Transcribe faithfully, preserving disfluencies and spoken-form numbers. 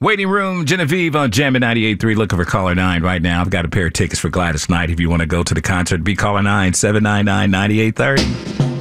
Waiting room, Genevieve on Jammin' ninety-eight point three. Looking for caller nine right now. I've got a pair of tickets for Gladys Knight. If you want to go to the concert, be caller nine, seven nine nine, nine eight three zero.